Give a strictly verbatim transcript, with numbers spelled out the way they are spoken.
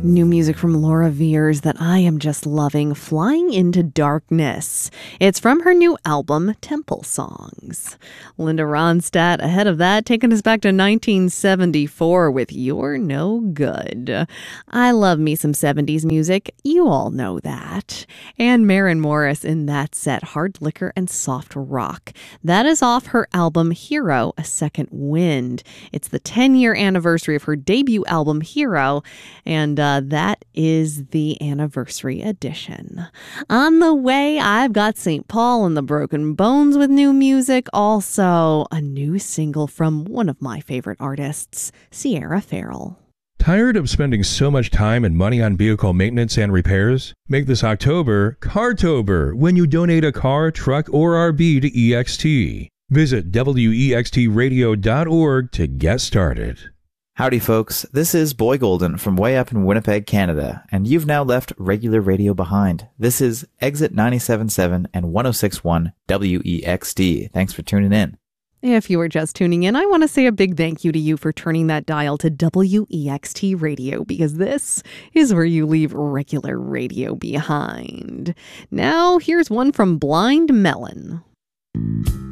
New music from Laura Veirs that I am just loving, Flying into Darkness. It's from her new album, Temple Songs. Linda Ronstadt, ahead of that, taking us back to nineteen seventy-four with You're No Good. I love me some seventies music. You all know that. And Maren Morris in that set, Hard Liquor and Soft Rock. That is off her album, Hero, A Second Wind. It's the ten-year anniversary of her debut album, Hero, and uh, that is the anniversary edition. On the way, I've got Saint Paul and the Broken Bones with new music. Also, a new single from one of my favorite artists, Sierra Farrell. Tired of spending so much time and money on vehicle maintenance and repairs? Make this October Cartober when you donate a car, truck, or R V to E X T. Visit W E X T radio dot org to get started. Howdy folks, this is Boy Golden from way up in Winnipeg, Canada, and you've now left regular radio behind. This is Exit ninety-seven point seven and one oh six point one W E X T. Thanks for tuning in. If you were just tuning in, I want to say a big thank you to you for turning that dial to W E X T Radio, because this is where you leave regular radio behind. Now, here's one from Blind Melon.